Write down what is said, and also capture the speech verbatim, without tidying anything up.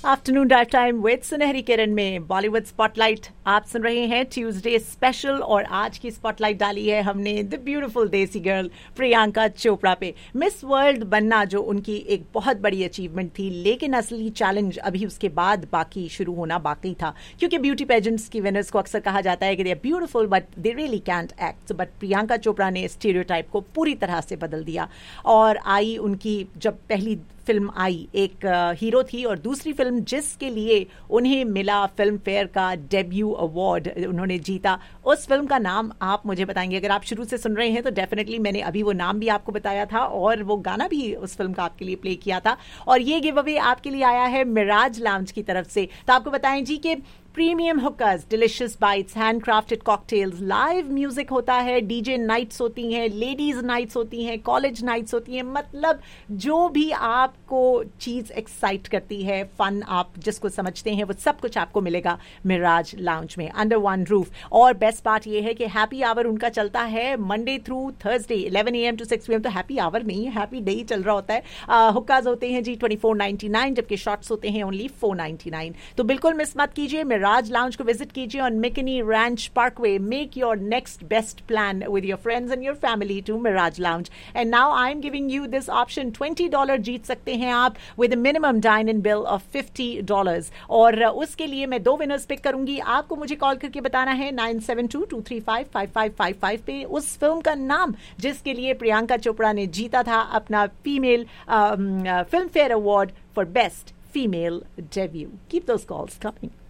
Afternoon drive time with सुनहरी किरण में Bollywood spotlight आप सुन रहे हैं ट्यूसडे स्पेशल। और आज की स्पॉटलाइट डाली है हमने द ब्यूटीफुल देसी गर्ल प्रियंका चोपड़ा पे। मिस वर्ल्ड बनना जो उनकी एक बहुत बड़ी अचीवमेंट थी, लेकिन असली चैलेंज अभी उसके बाद बाकी शुरू होना बाकी था, क्योंकि ब्यूटी पेजेंट्स की विनर्स को अक्सर कहा जाता है कि they are beautiful but they really cantt act. But Priyanka Chopra ने स्टीरियोटाइप को पूरी तरह से बदल दिया। और आई उनकी जब पहली फिल्म आई, एक हीरो थी, और दूसरी फिल्म जिसके लिए उन्हें मिला फिल्म फेयर का डेब्यू अवार्ड, उन्होंने जीता। उस फिल्म का नाम आप मुझे बताएंगे? अगर आप शुरू से सुन रहे हैं तो डेफिनेटली मैंने अभी वो नाम भी आपको बताया था और वो गाना भी उस फिल्म का आपके लिए प्ले किया था। और ये गिव अवे आपके लिए आया है मिराज लाउंज की तरफ से। तो आपको बताएं जी कि premium हुक्कास, delicious bytes, handcrafted cocktails, live music होता है, डीजे नाइट्स होती हैं, लेडीज नाइट्स होती हैं, कॉलेज नाइट्स होती हैं, मतलब जो भी आपको चीज एक्साइट करती है, फन आप जिसको समझते हैं, वो सब कुछ आपको मिलेगा मिराज लाउंज में अंडर वन रूफ। और बेस्ट पार्ट ये है कि हैप्पी आवर उनका चलता है Monday through Thursday eleven A M to six P M. तो हैप्पी आवर नहीं, हैप्पी डे ही चल रहा होता है। हुक्कास होते हैं G twenty four ninety nine, जबकि शॉट्स होते हैं ओनली फोर नाइनटी नाइन। तो बिल्कुल मिस मत कीजिए, राज लाउंज को विजिट कीजिए on मिकनी ranch Parkway. Make your next best plan with your friends and your family to Miraj lounge. And now I am giving you this option, twenty dollar जीत सकते हैं आप with minimum dine in bill of fifty dollars. और उसके लिए मैं दो winners pick करूंगी। आपको मुझे कॉल करके बताना है nine seven to to three five five five five five पे उस फिल्म का नाम जिसके लिए प्रियंका चोपड़ा ने जीता था अपना female film fair award for best female debut. Keep those calls coming.